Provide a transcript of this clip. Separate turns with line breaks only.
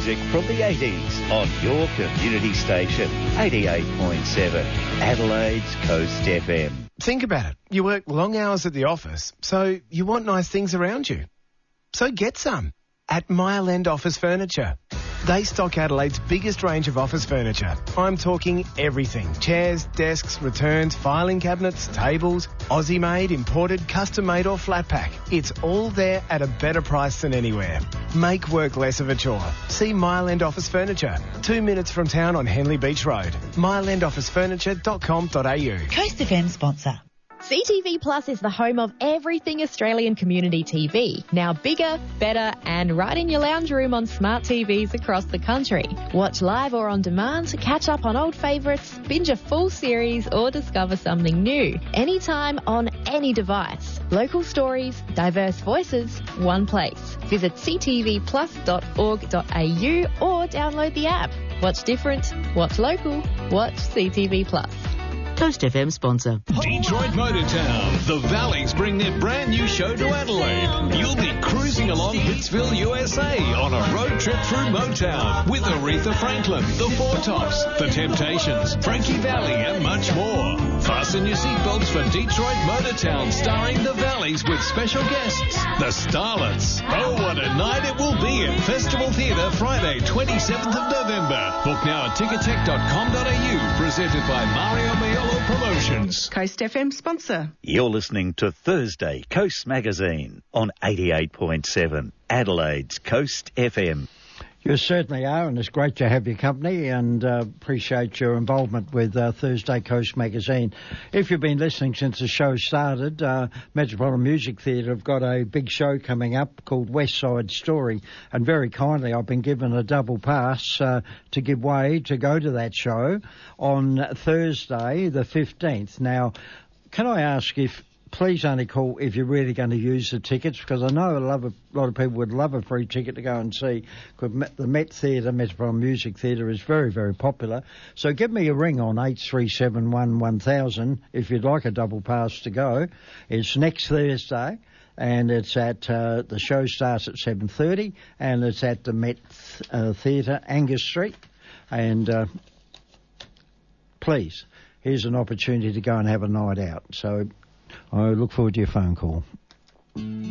music from the 80s on your community station, 88.7 Adelaide's Coast FM.
Think about it. You work long hours at the office, so you want nice things around you. So get some at Mile End Office Furniture. They stock Adelaide's biggest range of office furniture. I'm talking everything. Chairs, desks, returns, filing cabinets, tables, Aussie-made, imported, custom-made or flat pack. It's all there at a better price than anywhere. Make work less of a chore. See Mile End Office Furniture, 2 minutes from town on Henley Beach Road. mileendofficefurniture.com.au.
Coast FM sponsor.
CTV Plus is the home of everything Australian community TV. Now bigger, better and right in your lounge room on smart TVs across the country. Watch live or on demand, catch up on old favourites, binge a full series or discover something new. Anytime on any device. Local stories, diverse voices, one place. Visit ctvplus.org.au or download the app. Watch different, watch local, watch CTV Plus.
Coast FM sponsor.
Detroit Motortown. The Valleys bring their brand new show to Adelaide. You'll be cruising along Hitsville, USA on a road trip through Motown with Aretha Franklin, the Four Tops, the Temptations, Frankie Valli and much more. Fasten your seatbelts for Detroit Motortown starring the Valleys with special guests, the Starlets. Oh, what a night it will be at Festival Theatre Friday, 27th of November. Book now at tickettech.com.au, presented by Mario Maiolo Promotions.
Coast FM sponsor.
You're listening to Thursday Coast Magazine on 88.7 Adelaide's Coast FM.
You certainly are, and it's great to have your company and appreciate your involvement with Thursday Coast Magazine. If you've been listening since the show started, Metropolitan Music Theatre have got a big show coming up called West Side Story, and very kindly I've been given a double pass to give way to go to that show on Thursday the 15th. Now, can I ask if please only call if you're really going to use the tickets, because I know a lot of people would love a free ticket to go and see, because the Met Theatre, Metropolitan Music Theatre, is very, very popular. So give me a ring on 8371 1000 if you'd like a double pass to go. It's next Thursday, and it's at, the show starts at 7:30, and it's at the Met Theatre, Angus Street. And please, here's an opportunity to go and have a night out. So I look forward to your phone call.